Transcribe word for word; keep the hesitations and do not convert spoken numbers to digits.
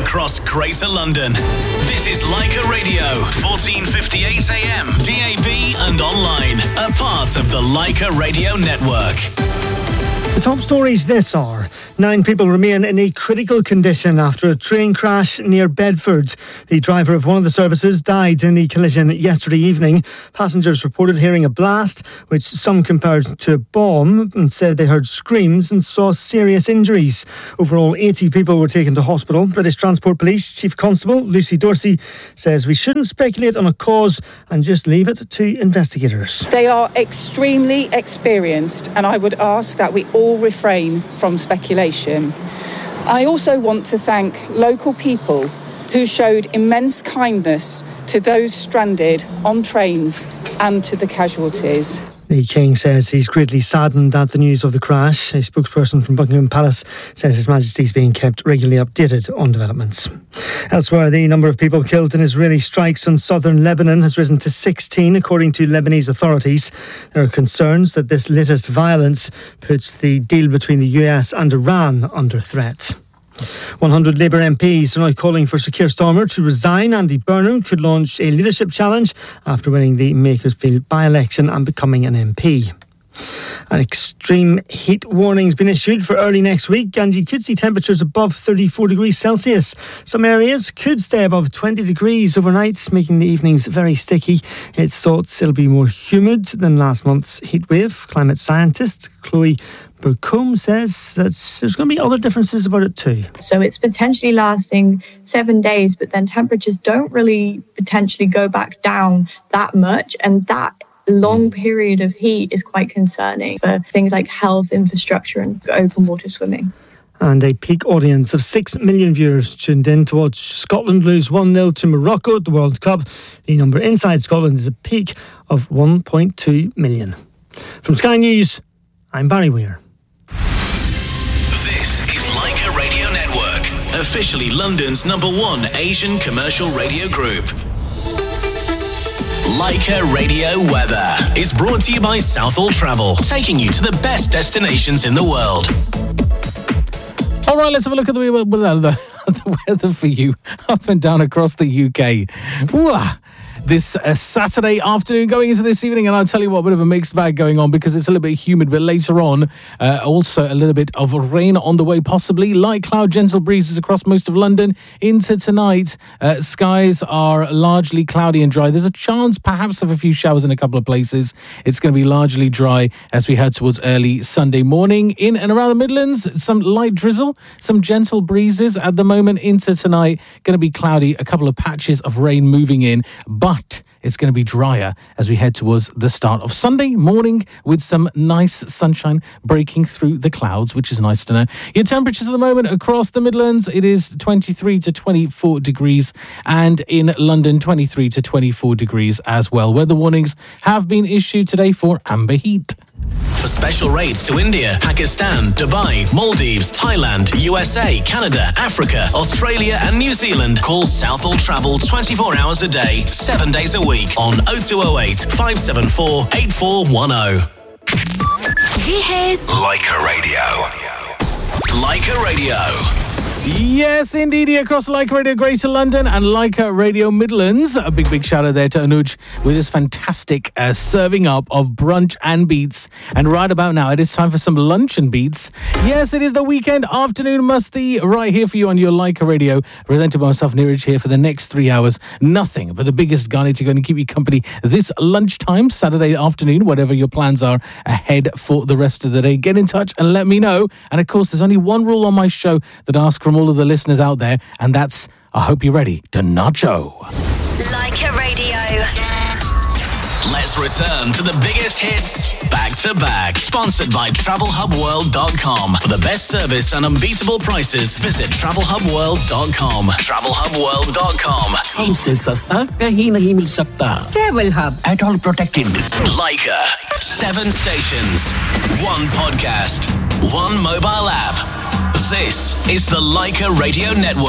across Greater London. This is Leica Radio, fourteen fifty-eight A M, D A B and online. A part of the Leica Radio Network. The top stories this hour. Nine people remain in a critical condition after a train crash near Bedford. The driver of one of the services died in the collision yesterday evening. Passengers reported hearing a blast, which some compared to a bomb, and said they heard screams and saw serious injuries. Overall, eighty people were taken to hospital. British Transport Police Chief Constable Lucy Dorsey says we shouldn't speculate on a cause and just leave it to investigators. They are extremely experienced, and I would ask that we all refrain from speculation. I also want to thank local people who showed immense kindness to those stranded on trains and to the casualties. The King says he's greatly saddened at the news of the crash. A spokesperson from Buckingham Palace says His Majesty is being kept regularly updated on developments. Elsewhere, the number of people killed in Israeli strikes on southern Lebanon has risen to sixteen, according to Lebanese authorities. There are concerns that this latest violence puts the deal between the U S and Iran under threat. one hundred Labour M Ps are now calling for Sir Keir Starmer to resign. Andy Burnham could launch a leadership challenge after winning the Makersfield by-election and becoming an M P. An extreme heat warning has been issued for early next week, and you could see temperatures above thirty-four degrees Celsius. Some areas could stay above twenty degrees overnight, making the evenings very sticky. It's thought it'll be more humid than last month's heatwave. Climate scientist Chloe Burcombe says that there's going to be other differences about it too. So it's potentially lasting seven days, but then temperatures don't really potentially go back down that much, and that long period of heat is quite concerning for things like health, infrastructure and open water swimming. And a peak audience of six million viewers tuned in to watch Scotland lose one nil to Morocco at the World Cup. The number inside Scotland is a peak of one point two million. From Sky News, I'm Barry Weir. This is Leica Radio Network, officially London's number one Asian commercial radio group. Leica Radio Weather is brought to you by Southall Travel, taking you to the best destinations in the world. All right, let's have a look at the, the, the weather for you up and down across the U K. Ooh, this uh, Saturday afternoon going into this evening, and I'll tell you what, a bit of a mixed bag going on because it's a little bit humid, but later on, uh, also a little bit of rain on the way, possibly. Light cloud, gentle breezes across most of London. Into tonight, uh, skies are largely cloudy and dry. There's a chance perhaps of a few showers in a couple of places. It's going to be largely dry as we head towards early Sunday morning. In and around the Midlands, some light drizzle, some gentle breezes at the moment. Into tonight, going to be cloudy, a couple of patches of rain moving in, but But it's going to be drier as we head towards the start of Sunday morning with some nice sunshine breaking through the clouds, which is nice to know. Your temperatures at the moment across the Midlands, it is twenty-three to twenty-four degrees, and in London, twenty-three to twenty-four degrees as well. Weather warnings have been issued today for amber heat. For special rates to India, Pakistan, Dubai, Maldives, Thailand, U S A, Canada, Africa, Australia and New Zealand, call Southall Travel twenty-four hours a day, seven days a week on oh two oh eight, five seven four, eight four one oh. Leica Radio. Leica Radio. Yes, indeed, across Leica Radio Greater London and Leica Radio Midlands. A big, big shout out there to Anuj with his fantastic uh, serving up of brunch and beats. And right about now, it is time for some lunch and beats. Yes, it is the weekend afternoon musty right here for you on your Leica Radio. Presented by myself, Neeraj, here for the next three hours. Nothing but the biggest guy to go and keep you company this lunchtime, Saturday afternoon, whatever your plans are ahead for the rest of the day. Get in touch and let me know. And of course, there's only one rule on my show that asks from all of the listeners out there, and that's, I hope you're ready to nacho. Leica Radio. Let's return to the biggest hits back to back. Sponsored by travel hub world dot com. For the best service and unbeatable prices, visit travel hub world dot com. travel hub world dot com. हमसे सस्ता कहीं नहीं मिल सकता. Travel Hub. At all protected. Leica. Seven stations. One podcast. One mobile app. This is the Leica Radio Network.